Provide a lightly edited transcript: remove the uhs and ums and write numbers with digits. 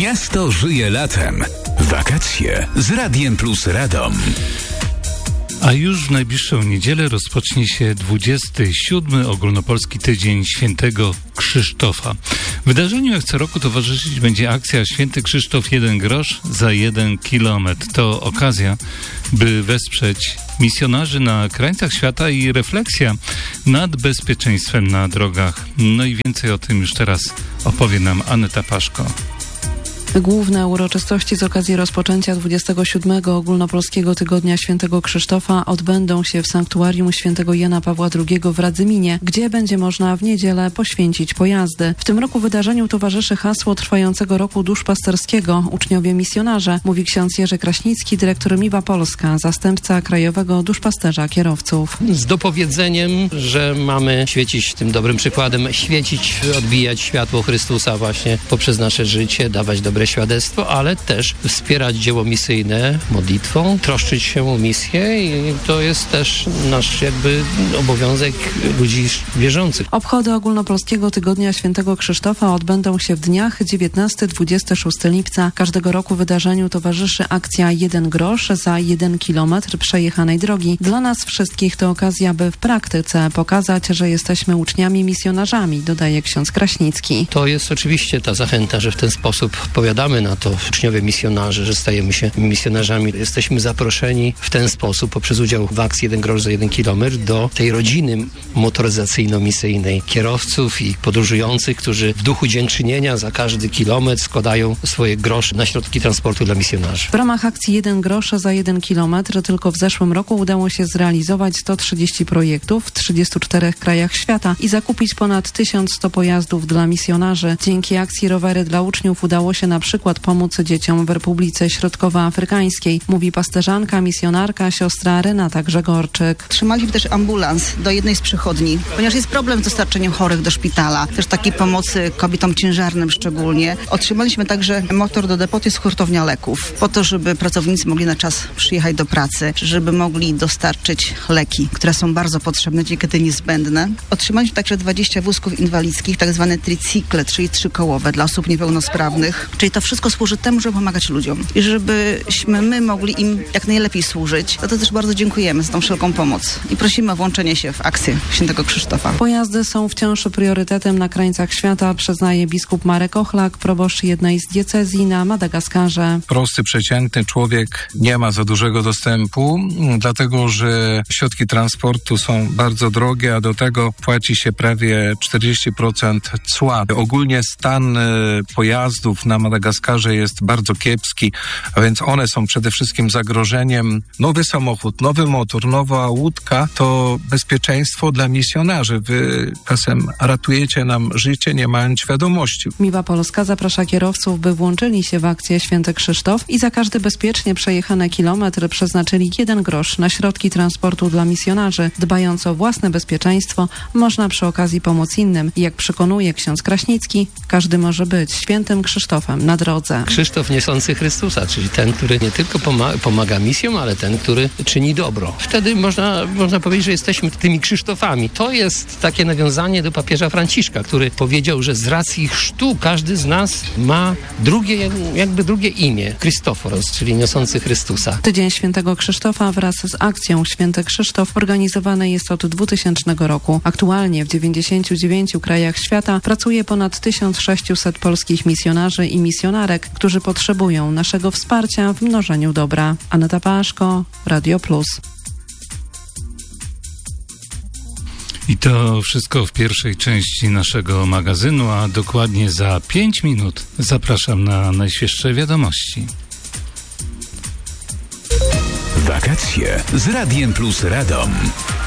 Miasto żyje latem. Wakacje z Radiem Plus Radom. A już w najbliższą niedzielę rozpocznie się 27. Ogólnopolski Tydzień Świętego Krzysztofa. Wydarzeniu jak co roku towarzyszyć będzie akcja Święty Krzysztof 1 grosz za 1 kilometr. To okazja, by wesprzeć misjonarzy na krańcach świata i refleksja nad bezpieczeństwem na drogach. No i więcej o tym już teraz opowie nam Aneta Paszko. Główne uroczystości z okazji rozpoczęcia 27. Ogólnopolskiego Tygodnia Świętego Krzysztofa odbędą się w Sanktuarium Świętego Jana Pawła II w Radzyminie, gdzie będzie można w niedzielę poświęcić pojazdy. W tym roku wydarzeniu towarzyszy hasło trwającego roku duszpasterskiego Uczniowie Misjonarze, mówi ksiądz Jerzy Kraśnicki, dyrektor Miwa Polska, zastępca krajowego duszpasterza kierowców. Z dopowiedzeniem, że mamy świecić tym dobrym przykładem, świecić, odbijać światło Chrystusa właśnie poprzez nasze życie, dawać dobre świadectwo, ale też wspierać dzieło misyjne modlitwą, troszczyć się o misję i to jest też nasz obowiązek ludzi wierzących. Obchody Ogólnopolskiego Tygodnia Świętego Krzysztofa odbędą się w dniach 19-26 lipca. Każdego roku wydarzeniu towarzyszy akcja 1 grosz za 1 kilometr przejechanej drogi. Dla nas wszystkich to okazja, by w praktyce pokazać, że jesteśmy uczniami misjonarzami, dodaje ksiądz Kraśnicki. To jest oczywiście ta zachęta, że w ten sposób odpowiadamy na to, uczniowie misjonarzy, że stajemy się misjonarzami. Jesteśmy zaproszeni w ten sposób poprzez udział w akcji 1 grosz za 1 kilometr do tej rodziny motoryzacyjno-misyjnej kierowców i podróżujących, którzy w duchu dziękczynienia za każdy kilometr składają swoje grosze na środki transportu dla misjonarzy. W ramach akcji 1 grosz za 1 kilometr tylko w zeszłym roku udało się zrealizować 130 projektów w 34 krajach świata i zakupić ponad 1100 pojazdów dla misjonarzy. Dzięki akcji Rowery dla Uczniów udało się na przykład pomóc dzieciom w Republice Środkowoafrykańskiej, mówi pasterzanka, misjonarka, siostra Renata Grzegorczyk. Trzymaliśmy też ambulans do jednej z przychodni, ponieważ jest problem z dostarczeniem chorych do szpitala, też takiej pomocy kobietom ciężarnym szczególnie. Otrzymaliśmy także motor do depoty, jest hurtownia leków, po to, żeby pracownicy mogli na czas przyjechać do pracy, żeby mogli dostarczyć leki, które są bardzo potrzebne, niekiedy niezbędne. Otrzymaliśmy także 20 wózków inwalidzkich, tak zwane tricykle, czyli trzykołowe dla osób niepełnosprawnych. Czyli to wszystko służy temu, żeby pomagać ludziom i żebyśmy my mogli im jak najlepiej służyć. Za to też bardzo dziękujemy za tą wszelką pomoc i prosimy o włączenie się w akcję Świętego Krzysztofa. Pojazdy są wciąż priorytetem na krańcach świata, przyznaje biskup Marek Ochlak, proboszcz jednej z diecezji na Madagaskarze. Prosty, przeciętny człowiek nie ma za dużego dostępu, dlatego że środki transportu są bardzo drogie, a do tego płaci się prawie 40% cła. Ogólnie stan pojazdów na Madagaskarze jest bardzo kiepski, a więc one są przede wszystkim zagrożeniem. Nowy samochód, nowy motor, nowa łódka to bezpieczeństwo dla misjonarzy. Wy czasem ratujecie nam życie, nie mając świadomości. Miwa Polska zaprasza kierowców, by włączyli się w akcję Święty Krzysztof i za każdy bezpiecznie przejechany kilometr przeznaczyli 1 grosz na środki transportu dla misjonarzy. Dbając o własne bezpieczeństwo, można przy okazji pomóc innym. Jak przekonuje ksiądz Kraśnicki, każdy może być świętym Krzysztofem na drodze. Krzysztof niosący Chrystusa, czyli ten, który nie tylko pomaga misjom, ale ten, który czyni dobro. Wtedy można powiedzieć, że jesteśmy tymi Krzysztofami. To jest takie nawiązanie do papieża Franciszka, który powiedział, że z racji chrztu każdy z nas ma drugie imię. Chrystoforos, czyli niosący Chrystusa. Tydzień Świętego Krzysztofa wraz z akcją Święty Krzysztof organizowany jest od 2000 roku. Aktualnie w 99 krajach świata pracuje ponad 1600 polskich misjonarzy i misjonarek, którzy potrzebują naszego wsparcia w mnożeniu dobra. Aneta Paszko, Radio Plus. I to wszystko w pierwszej części naszego magazynu, a dokładnie za 5 minut zapraszam na najświeższe wiadomości. Wakacje z Radiem Plus Radom.